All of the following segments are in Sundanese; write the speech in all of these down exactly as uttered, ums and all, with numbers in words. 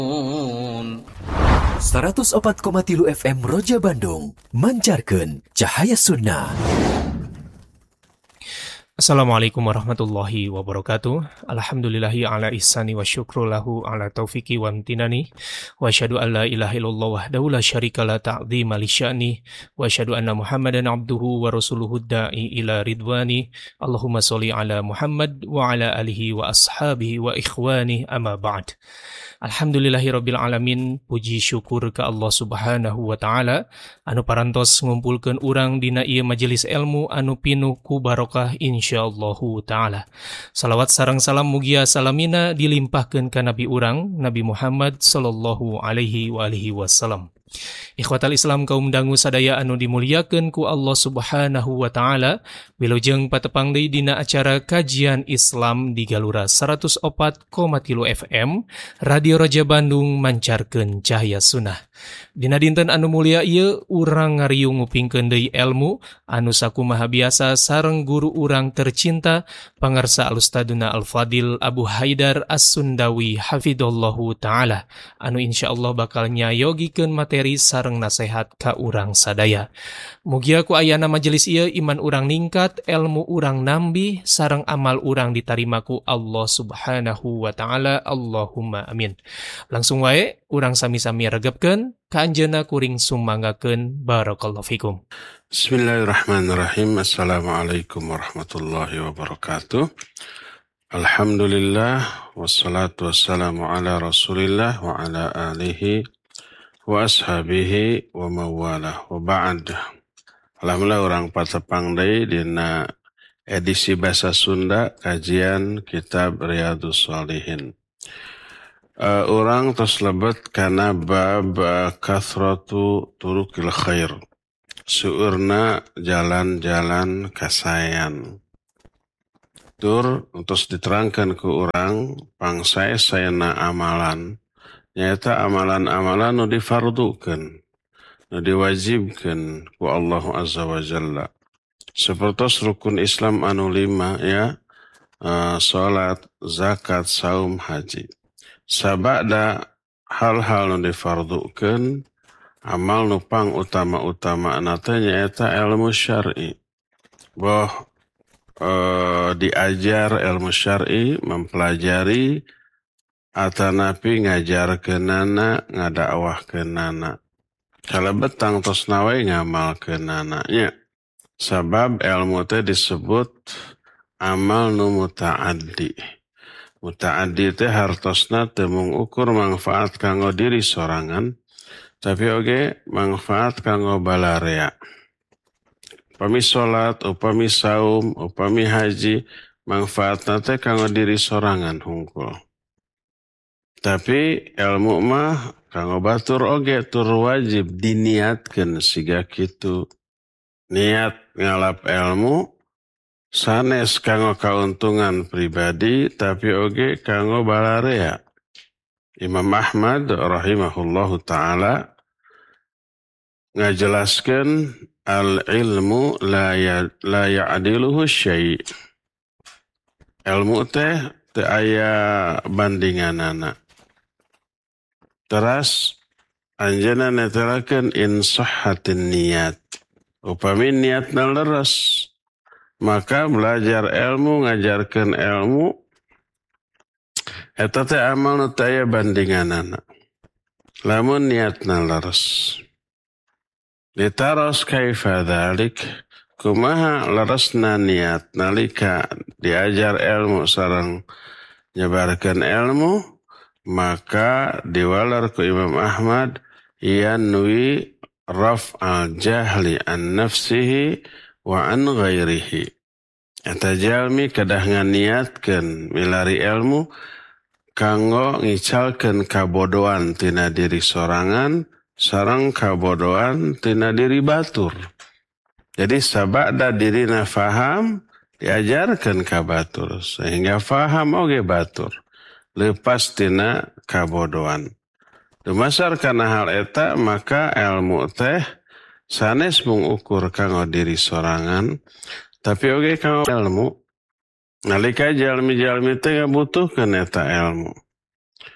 seratus opat koma tilu F M Roja Bandung mancarkeun cahaya sunnah. Assalamualaikum warahmatullahi wabarakatuh. Alhamdulillahi ala ihsani wa syukru lahu ala taufiki wa amtinani. Wa asyhadu an la ilaha illallah wahdahu la syarika la ta'zima li sya'ni. Wa asyhadu anna Muhammadan abduhu wa rasuluhu da'i ila ridwani. Allahumma sholli ala Muhammad wa ala alihi wa ashabihi wa ikhwani amma ba'd. Alhamdulillahirabbil alamin, puji syukur ke Allah Subhanahu wa taala anu parantos ngumpulkeun urang dina ieu majelis ilmu anu pinuh ku barokah insyaallahu taala. Salawat sareng salam mugia salamina dilimpahkeun ka nabi urang Nabi Muhammad sallallahu alaihi wa alihi wasallam. Ikhwatal Islam kaum dangu sadaya anu dimuliakeun ku Allah Subhanahu wa taala, wilujeng patepang deui dina acara kajian Islam di Galura seratus opat koma tilu F M Radio Raja Bandung mancarkeun cahaya sunnah. Dina dinten anu mulia ieu urang ngariung ngupingkeun deui ilmu anu sakumaha biasa sareng guru urang tercinta pangarsa Al-Ustaduna Al-Fadil Abu Haidar As-Sundawi hafidhallahu taala anu insyaallah bakal nyayogikeun materi sareng nasehat ka urang sadaya. Mugia ku ayana majelis ieu iman urang ningkat, ilmu urang nambi, sareng amal urang ditarima ku Allah Subhanahu wa taala. Allahumma amin. Langsung wae urang sami-sami regepkeun ka anjeunna kuring sumanggakeun barakallahu fikum. Bismillahirrahmanirrahim. Assalamualaikum warahmatullahi wabarakatuh. Alhamdulillah wassalatu wassalamu ala Rasulillah wa ala alihi wa ashabihi wa mawalah wa ba'd. Alhamdulillah orang patepang deui dina edisi bahasa Sunda kajian kitab Riyadhus Shalihin. Uh, orang tos lebet kana bab uh, kathratu turukil khair. Seueurna jalan-jalan kasayan. Tur tos diterangkan ke orang pangsae-saena amalan. Nyata amalan-amalan nu difardukeun, nu diwajibkeun ku Allah Azza wa Jalla. Sapertos rukun Islam anu lima ya, uh, salat, zakat, saum, haji. Sabada hal-hal nu difardukeun, amal nu pang utama-utama teh nyaeta ilmu syar'i. Boh uh, diajar ilmu syar'i, mempelajari atanapi ngajarkeunana, ngadakwahkeunana. Kalebetang tos nawe ngamalkeunana nya. Sabab ilmu teh disebut amal nu mutaaddi. Mutaaddi teh hartosna teu mung ukur manfaat kanggo diri sorangan, tapi oge manfaat kanggo balarea. Upami salat, upami saum, upami haji, manfaatna teh kanggo diri sorangan hungkul. Tapi ilmu mah kanggo batur oge tur wajib diniatkeun siga kitu. Niat ngalap ilmu sanes kanggo kauntungan pribadi tapi oge kanggo balarea. Imam Ahmad rahimahullahu taala ngajelaskeun al-ilmu la ya, la ya'diluhu syai'. Ilmu teh teu aya bandinganana. Teras anjeunna netelakeun in sahhatin niyat. Upami niatna leres, maka belajar ilmu, ngajarkeun ilmu eta teh amal nu teu aya bandinganana. Lamun niatna leres. Ditaros kaifa dzalik, kumaha leresna niat nalika diajar ilmu sareng nyebarkeun ilmu, maka diwalar ku Imam Ahmad yanwi raf'al jahli an nafsihi wa an ghairihi. Eta jalmi kedah nganiatkeun milari ilmu kanggo ngicalkeun kabodohan tina diri sorangan sareng kabodohan tina diri batur. Jadi sabada dirina faham diajarkeun ka batur sehingga faham oge batur. Lepas tina kabodohan. Dumasar kana hal eta maka ilmu teh sanes mung ukur kanggo diri sorangan tapi oge kanggo ilmu. Nalika jalmi-jalmi teh ngabutuhkeun eta ilmu.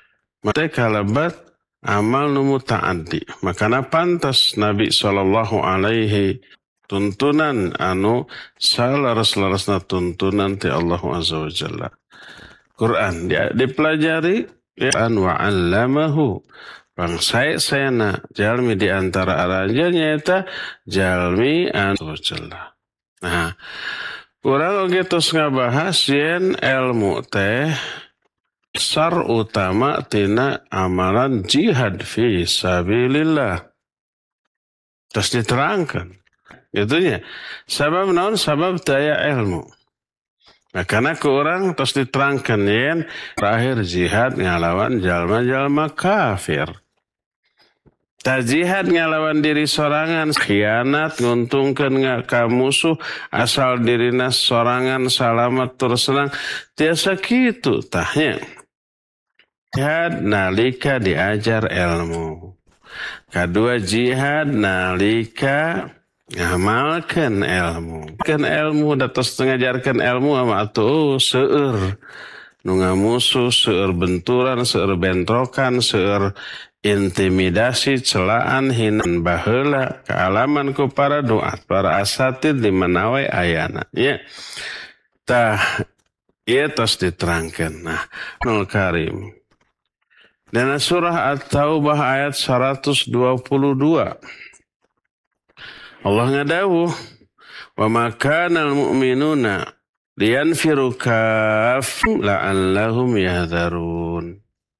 Mate kalabat amal nu mutaaddi. Makana pantas Nabi sallallahu alaihi tuntunan anu salaras-larasna tuntunan ti Allah azza wa jalla. Quran dia dipelajari ya wa 'allamahu. Bangsai sayana jalmi di antara aranjeun nyaeta jalmi anu jalla. Nah, urang oge tos ngabahas yen ilmu teh sar utama tina amalan jihad fi sabilillah. Terus diterangkan. Gitunya. Sabab naon? Sabab daya ilmu. Nah, karena ke orang terus diterangkan yen terakhir jihad ngalawan jalma-jalma kafir. Ta jihad ngalawan diri sorangan, khianat, nguntungkeun ka musuh, asal dirina sorangan salamat terus senang. Tiasa kitu tahnya. Jihad nalika diajar ilmu. Kedua jihad nalika ngamalkeun ilmu. Kan ilmu datos ngajarkeun ilmu ama atuh seueur nu ngamusuh, seueur benturan, seueur bentrokan, seueur intimidasi, celaan, hinaan baheula, kealaman ku para duat, para asatid di mana we ayana. Ya. Tah ieu tos diterangkeun. Nah, Nul Karim. Dan surah At-Taubah ayat seratus dua puluh dua. Allah ngadawuh, "Wa ma kana al-mu'minuna liyanfiru kaf la'allahum yahdharun."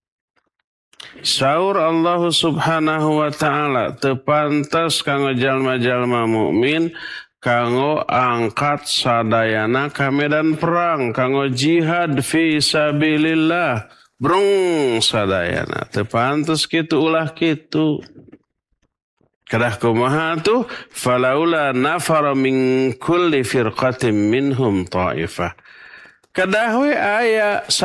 Saur Allah Subhanahu wa taala teu pantas kanggo jalma-jalma mukmin kanggo angkat sadayana ka medan perang, kanggo jihad fi sabilillah. Brung sadayana teu pantas kitu ulah kitu. Kadah kumaha tuh falaula nafara min kulli firqatin minhum ta'ifah. Kadah we aya